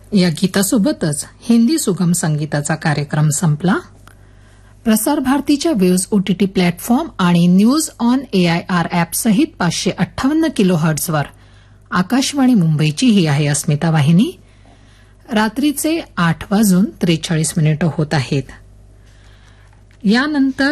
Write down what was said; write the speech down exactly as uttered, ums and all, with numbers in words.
या गीतासोबतच हिंदी सुगम संगीताचा कार्यक्रम संपला. प्रसार भारतीच्या वेव्ज ओटीटी प्लॅटफॉर्म आणि न्यूज ऑन एआयआर ॲप सहित पाचशे अठ्ठावन्न किलो हर्ट्झवर आकाशवाणी मुंबईची ही आहे अस्मिता वाहिनी. रात्रीचे आठ वाजून त्रेचाळीस मिनिटं होत आहेत. यानंतर